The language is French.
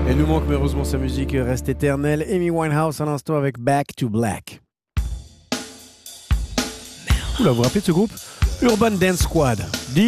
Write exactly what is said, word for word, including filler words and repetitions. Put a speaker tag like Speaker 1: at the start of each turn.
Speaker 1: Elle nous manque, mais heureusement, sa musique reste éternelle. Amy Winehouse à l'instant avec Back to Black. Oula, vous vous rappelez de ce groupe? Urban Dance Squad.